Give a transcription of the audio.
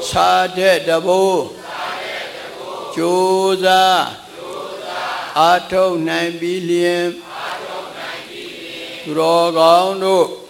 စာတဲ့တဘိုးကြိုးစားအာထုတ်နိုင်ပြီလျင်သူတော်ကောင်းတို့